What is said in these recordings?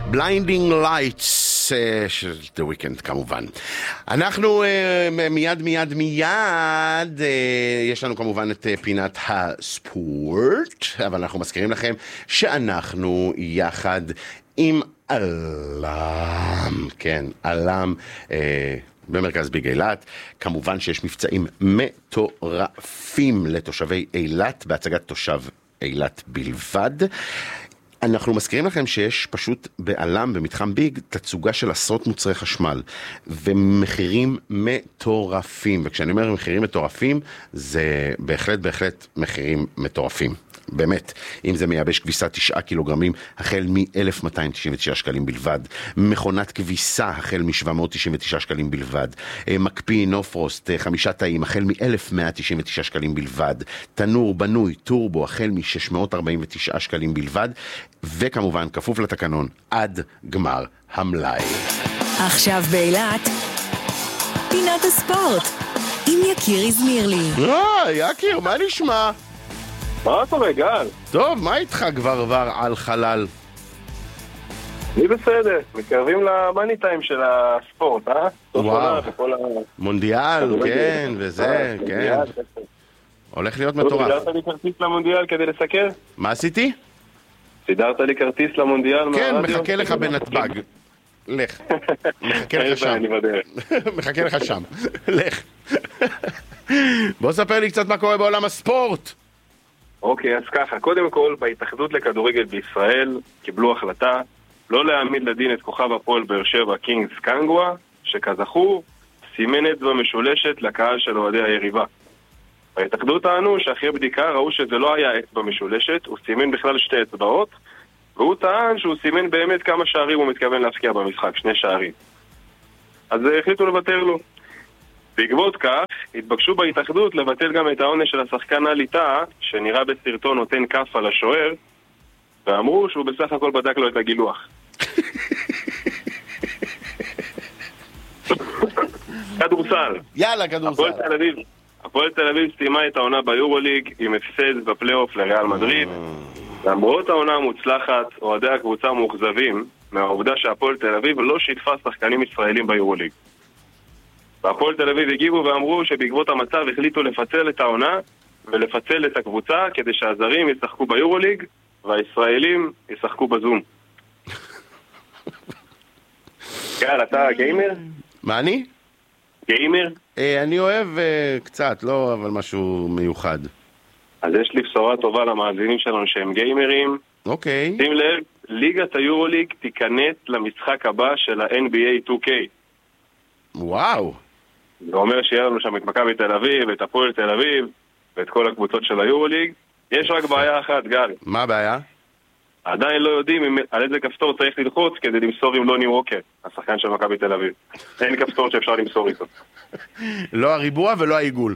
Blinding Lights של The Weeknd כמובן. אנחנו מיד יש לנו כמובן את פינת הספורט, אבל אנחנו מזכירים לכם שאנחנו יחד עם אלם, כן, אלם במרכז ביג אילת. כמובן שיש מבצעים מטורפים לתושבי אילת, בהצגת תושב אילת בלבד. אנחנו מזכירים לכם שיש פשוט באלם, במתחם ביג, תצוגה של עשרות מוצרי חשמל, ומחירים מטורפים. וכשאני אומר מחירים מטורפים, זה בהחלט מחירים מטורפים. באמת, אם זה מייבש כביסה 9 קילוגרמים, החל מ-1,299 שקלים בלבד. מכונת כביסה, החל מ-799 שקלים בלבד. מקפיא נופרוסט, 5 תאים, החל מ-1,199 שקלים בלבד. תנור בנוי, טורבו, החל מ-649 שקלים בלבד. וכמובן, כפוף לתקנון, עד גמר המלאי. עכשיו באילת, פינת הספורט, עם יקיר איזמירלי. יקיר, מה נשמע? מה קורה, גל? טוב, מה איתך כבר על חלל? אני בסדר, מתקרבים למאני טיים של הספורט, אה? וואו, מונדיאל, כן, וזה, כן. הולך להיות מטורף. סידרת לי כרטיס למונדיאל כדי לסקר? מה עשיתי? סידרת לי כרטיס למונדיאל? כן, מחכה לך בנתב"ג. לך. מחכה לך שם. מחכה לך שם. לך. בוא ספר לי קצת מה קורה בעולם הספורט. אוקיי, אז ככה, קודם כל, בהתאחדות לכדורגל בישראל קיבלו החלטה לא להעמיד לדין את כוכב הפועל באר שבע קינגס קנגווה, שכזכור סימן אצבע משולשת לקהל של אוהדי היריבה. בהתאחדות טענו שאחרי בדיקה ראו שזה לא היה אצבע משולשת, הוא סימן בכלל 2 אצבעות, והוא טען שהוא סימן באמת כמה שערים הוא מתכוון להפקיע במשחק, 2 שערים. אז החליטו לבטל לו. בעקבות כך, התבקשו בהתאחדות לבטל גם את העונש של השחקן עלי טאה, שנראה בסרטון נותן כף על השוער, ואמרו שהוא בסך הכל בדק לו את הגילוח. כדורסל. יאללה, כדורסל. הפועל תל אביב סיימה את העונה ביורוליג עם הפסד בפלייאוף לריאל מדריד. למרות העונה המוצלחת, אוהדי הקבוצה מאוכזבים מהעובדה שהפועל תל אביב לא שיתפה שחקנים ישראלים ביורוליג. והפועל תל אביב הגיבו ואמרו שבעקבות המצב החליטו לפצל את העונה ולפצל את הקבוצה כדי שהזרים ישחקו ביורוליג והישראלים ישחקו בזום. גל, אתה גיימר? מה אני? גיימר? אני אוהב קצת, לא אבל משהו מיוחד. אז יש לי בשורה טובה למאזינים שלנו שהם גיימרים. אוקיי. שים לב, ליגת היורוליג תיכנס למשחק הבא של ה-NBA 2K. וואו. זה אומר שיהיה לנו שם את מכבי תל אביב, את הפועל תל אביב, ואת כל הקבוצות של היורוליג. יש רק בעיה אחת, גל. מה הבעיה? עדיין לא יודעים על איזה כפתור צריך ללחוץ כדי למסור עם לוני ווקר, השחקן של מכבי תל אביב. אין כפתור שאפשר למסור איתו. לא הריבוע ולא העיגול.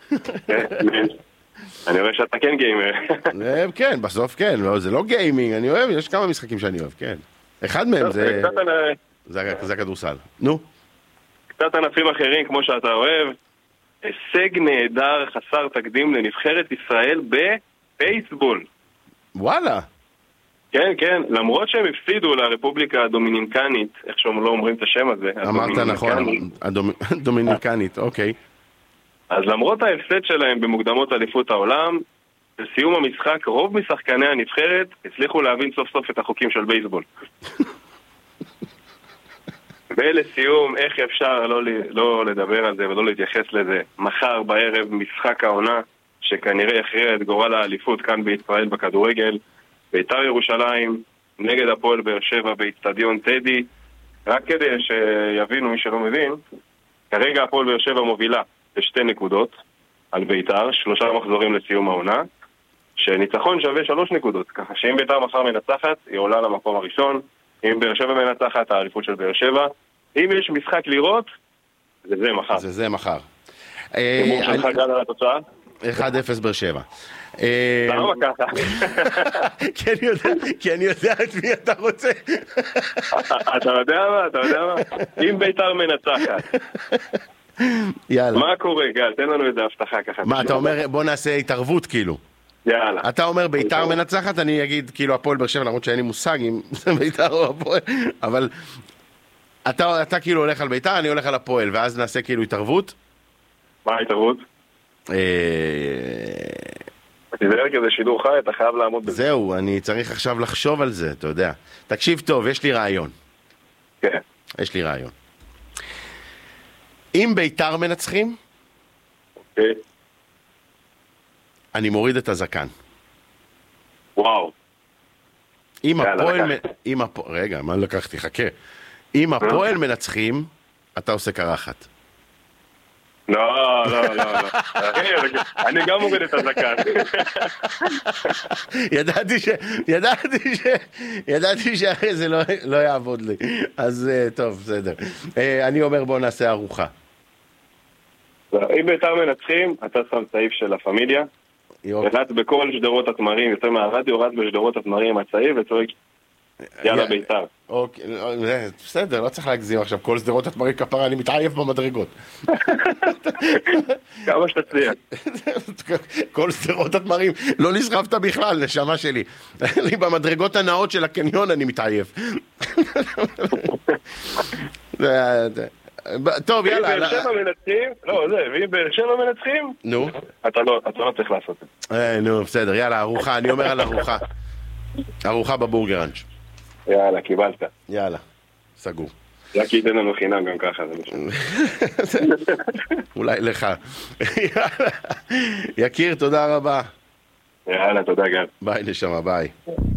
אני רואה שאתה כן גיימר. כן, בסוף כן, זה לא גיימינג, אני אוהב, יש כמה משחקים שאני אוהב, כן. אחד מהם זה הכדורסל. נו. קצת ענפים אחרים כמו שאתה אוהב, הישג נהדר חסר תקדים לנבחרת ישראל בבייסבול. וואלה. כן, כן, למרות שהם הפסידו לרפובליקה הדומיניקנית, איך שהם לא אומרים את השם הזה. אמרת נכון, הדומיניקנית, אוקיי. אז למרות ההפסד שלהם במוקדמות אליפות העולם, בסיום המשחק רוב משחקני הנבחרת הצליחו להבין סוף סוף את החוקים של בייסבול. ולסיום, איך אפשר לא לדבר על זה ולא להתייחס לזה? מחר בערב משחק העונה שכנראה הכריע את גורל האליפות כאן בישראל בכדורגל, בית"ר ירושלים נגד הפועל באר שבע באצטדיון טדי. רק כדי שיבינו מי שלא מבין, כרגע הפועל באר שבע מובילה ב2 נקודות על בית"ר, 3 מחזורים לסיום העונה, שניצחון שווה 3 נקודות, ככה שאם בית"ר מחר מנצחת היא עולה למקום הראשון, אם באר שבע מנצחת האליפות של באר שבע. אם יש משחק לראות, זה מחר. זה מחר. הימור שלך גל על התוצאה? 1-0 באר שבע. למה ככה? כי אני יודע את מי אתה רוצה. אתה יודע מה? אם בית"ר מנצחת. יאללה. מה קורה, גל? תן לנו איזה הבטחה ככה. מה, אתה אומר בוא נעשה התערבות כאילו? יאללה. אתה אומר ביתר מנצחת, אני אגיד כאילו הפועל באר שבע, למרות שאין לי מושג אם זה ביתר או הפועל, אבל אתה כאילו הולך על ביתר, אני הולך על הפועל, ואז נעשה כאילו התערבות. מה ההתערבות? תיזהר כזה שידור חי, אתה חייב לעמוד בזה. זהו, אני צריך עכשיו לחשוב על זה, אתה יודע. תקשיב טוב, יש לי רעיון. כן. יש לי רעיון. אם ביתר מנצחים, אוקיי. אני מוריד את הזקן. וואו. אם יאללה, הפועל... רגע, מה לקחתי? חכה. אם הפועל מנצחים, אתה עושה קרחת. לא. אני גם מוריד את הזקן. ידעתי שאחרי זה לא יעבוד לי. אז טוב, בסדר. אני אומר בוא נעשה ארוחה. אם ביתר מנצחים, אתה שם סעיף של הפמיליה. רץ בכל שדרות התמרים, יותר מהרדיו, רץ בשדרות התמרים הצעיב וצועק יאללה ביתר. אוקיי, בסדר, לא צריך להגזים עכשיו, כל שדרות התמרים כפרה, אני מתעייף במדרגות. כמה שתצליח. כל שדרות התמרים, לא נסחפת בכלל, נשמה שלי. אני במדרגות הנאות של הקניון אני מתעייף. טוב, יאללה. ואם באר שבע מנצחים, ואם באר שבע מנצחים, נו. אתה לא צריך לעשות את זה. נו, בסדר, יאללה, ארוחה, אני אומר על ארוחה. ארוחה בבורגראנץ'. יאללה, קיבלת. יאללה, סגור. רק ייתן לנו חינם גם ככה, זה משהו. אולי לך. יקיר, תודה רבה. יאללה, תודה גל. ביי נשמה, ביי.